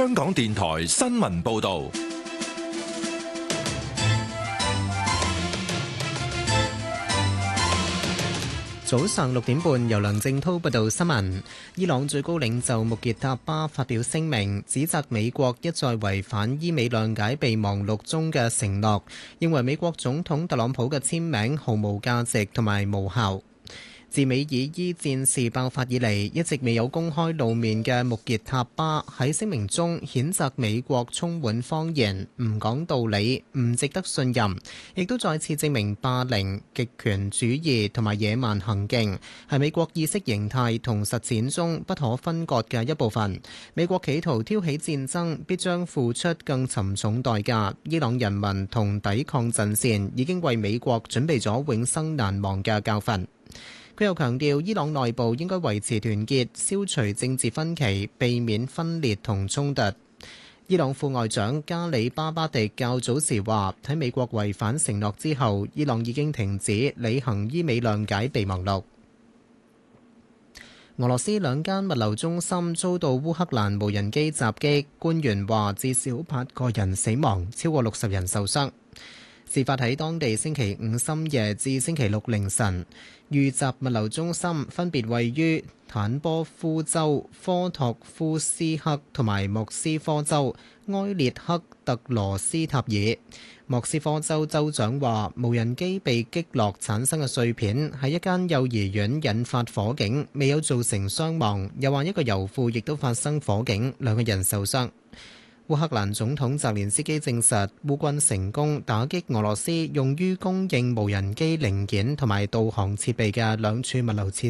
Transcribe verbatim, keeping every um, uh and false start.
香港電台新聞報道。 早上六點半，由梁正滔報道新聞。伊朗最高領袖穆傑塔巴發表聲明，指責美國一再違反伊美諒解備忘錄中嘅承諾，認為美國總統特朗普嘅簽名毫無價值同埋無效。自美以伊戰事爆發以嚟，一直未有公開露面嘅穆傑塔巴喺聲明中譴責美國充滿謊言、唔講道理、唔值得信任，亦都再次證明霸凌、極權主義同埋野蠻行徑係美國意識形態同實踐中不可分割嘅一部分。美國企圖挑起戰爭，必將付出更沉重代價。伊朗人民同抵抗陣線已經為美國準備咗永生難忘嘅教訓。佢又強調，伊朗內部應該維持團結，消除政治分歧，避免分裂同衝突。伊朗副外長加里巴巴迪較早時話，喺美國違反承諾之後，伊朗已經停止履行伊美諒解備忘錄。俄羅斯兩間物流中心遭到烏克蘭無人機襲擊，官員話至少八個人死亡，超過六十人受傷。事發喺當地星期五深夜至星期六凌晨，遇襲物流中心分別位於坦波夫州科托夫斯克同埋莫斯科州埃列克特羅斯塔爾。莫斯科州州長話，無人機被擊落產生嘅碎片喺一間幼兒園引發火警，未有造成傷亡。又話一個油庫亦都發生火警，兩個人受傷。烏克蘭總統澤連斯基證實，烏軍成功打擊俄羅斯用於供應無人機零件同埋導航設備嘅兩處物流設